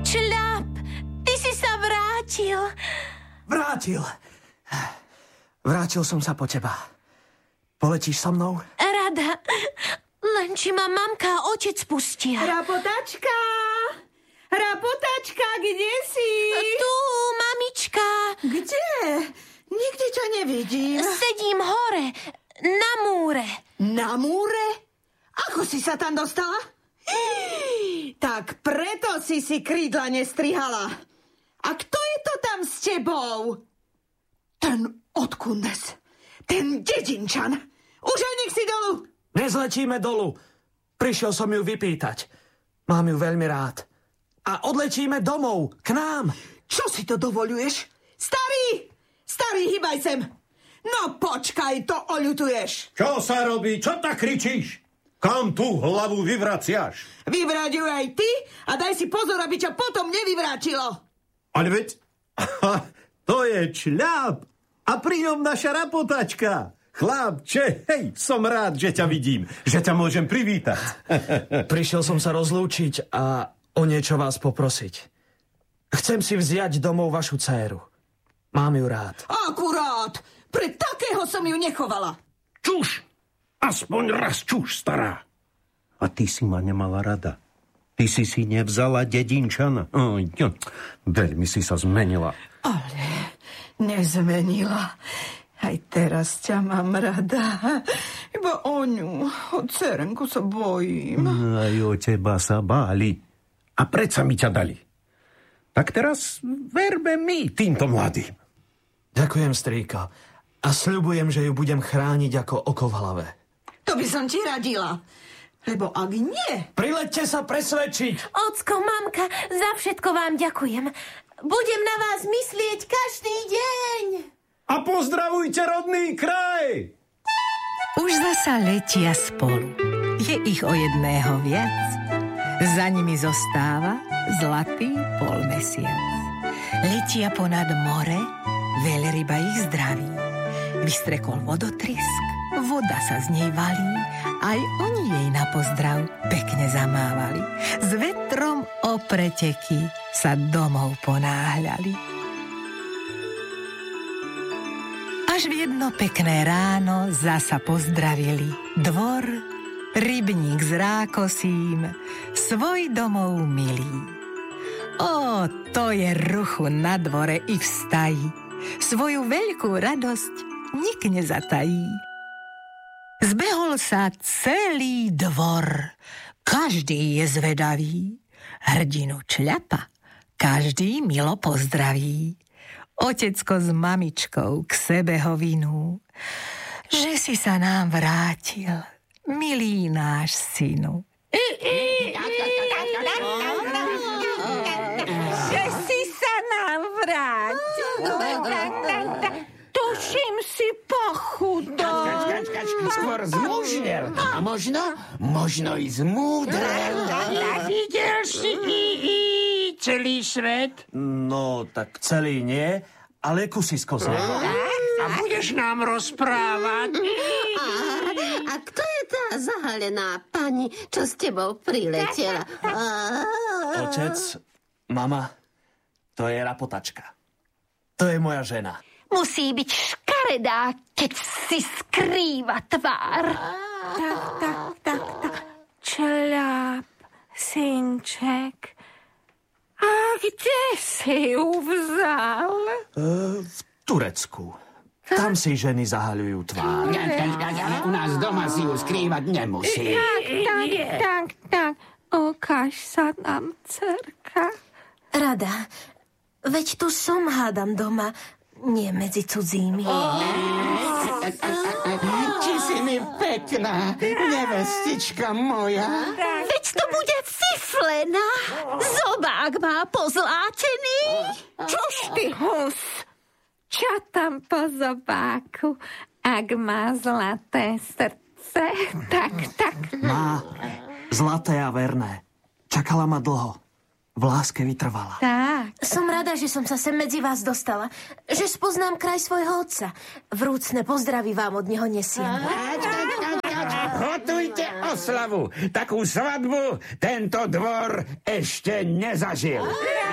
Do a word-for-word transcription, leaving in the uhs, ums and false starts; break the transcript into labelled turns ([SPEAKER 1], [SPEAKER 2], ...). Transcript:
[SPEAKER 1] Čľap, ty si sa vrátil.
[SPEAKER 2] Vrátil. Vrátil som sa po teba. Poletíš so mnou?
[SPEAKER 1] Rada. Len či ma mamka a otec pustia.
[SPEAKER 3] Rapotačka! Rapotačka, kde si?
[SPEAKER 1] Tu, mamička.
[SPEAKER 3] Kde? Nikde ťa nevidím.
[SPEAKER 1] Sedím hore, na múre.
[SPEAKER 3] Na múre? Ako si sa tam dostala? Hí, tak preto si si krídla nestrihala. A kto je to tam s tebou? Ten odkundes. Ten dedinčan. Už aj nech si dolu.
[SPEAKER 2] Nezletíme dolu. Prišiel som ju vypýtať. Mám ju veľmi rád. A odletíme domov, k nám.
[SPEAKER 3] Čo si to dovoľuješ? Starý! Starý, hýbaj sem. No počkaj, to oľutuješ.
[SPEAKER 4] Čo sa robí? Čo tak kričíš? Kam tú hlavu vyvraciaš?
[SPEAKER 3] Vyvrať ju aj ty a daj si pozor, aby ťa potom nevyvrátilo.
[SPEAKER 4] Ale veď, to je Čľap a pri ňom naša Rapotačka. Chlapče, hej, som rád, že ťa vidím, že ťa môžem privítať.
[SPEAKER 2] Prišiel som sa rozlúčiť a o niečo vás poprosiť. Chcem si vziať domov vašu dcéru. Mám ju rád.
[SPEAKER 3] Akurát, pre takého som ju nechovala.
[SPEAKER 4] Čuš, aspoň raz čuš, stará. A ty si ma nemala rada. Ty si si nevzala dedinčana. Oh, ja. Veľmi si sa zmenila.
[SPEAKER 3] Ale nezmenila. Aj teraz ťa mám rada. Iba o ňu, o dcerenku sa bojím.
[SPEAKER 4] Aj o teba sa báli. A predsa mi ťa dali. Tak teraz verme my týmto mladým.
[SPEAKER 2] Ďakujem, strýko. A sľubujem, že ju budem chrániť ako oko v hlave.
[SPEAKER 3] To by som ti radila. Lebo ak nie...
[SPEAKER 2] Prileďte sa presvedčiť.
[SPEAKER 1] Ocko, mamka, za všetko vám ďakujem. Budem na vás myslieť každý deň.
[SPEAKER 4] A pozdravujte rodný kraj!
[SPEAKER 5] Už zasa letia spolu. Je ich o jedného viac. Za nimi zostáva zlatý polmesiac. Letia ponad more, veľryba ich zdraví. Vystrekol vodotrysk, voda sa z nej valí, aj oni jej na pozdrav pekne zamávali. S vetrom o preteky sa domov ponáhľali. Až v jedno pekné ráno zasa pozdravili dvor, rybník s rákosím, svoj domov milý. Ó, to je ruchu na dvore i v staji, svoju veľkú radosť nik nezatají. Zbehol sa celý dvor, každý je zvedavý, hrdinu Čľapa každý milo pozdraví. Otecko s mamičkou k sebe ho vinú, že si sa nám vrátil, milý náš synu.
[SPEAKER 6] Že si sa nám vrátil. Tuším si pochudol.
[SPEAKER 7] Skôr zmužnel. A možno, možno i zmúdrel.
[SPEAKER 6] Videl si celý svet?
[SPEAKER 2] No, tak celý nie, ale kusy z kozného.
[SPEAKER 6] A budeš nám rozprávať?
[SPEAKER 8] A, a kto je tá zahalená pani, čo s tebou priletela?
[SPEAKER 2] Otec, mama, to je Rapotačka. To je moja žena.
[SPEAKER 1] Musí byť škaredá, keď si skrýva tvár.
[SPEAKER 6] Tak, tak, tak, tak. Čľap, synček. A kde si ju vzal?
[SPEAKER 2] E, v Turecku. Tam si ženy zahaľujú tvár.
[SPEAKER 7] Ale u nás doma si ju skrývať nemusí.
[SPEAKER 6] Tak, tak, tak, tak. Ukáž sa nám, dcerka.
[SPEAKER 1] Rada, veď tu som, hádam doma, nie medzi cudzími.
[SPEAKER 7] Či si mi pekná, nevestička moja.
[SPEAKER 1] Veď to bude fiflena. Zobák má pozlátený.
[SPEAKER 6] Čož ty, hus? Čo tam po zobáku? Ak má zlaté srdce, tak, tak.
[SPEAKER 2] Má zlaté a verné. Čakala ma dlho. V láske vytrvala.
[SPEAKER 6] Tak.
[SPEAKER 1] Som rada, že som sa sem medzi vás dostala. Že spoznám kraj svojho otca. Vrúcne pozdravy vám od neho nesiem.
[SPEAKER 7] Hotujte oslavu. Takú svadbu tento dvor ešte nezažil.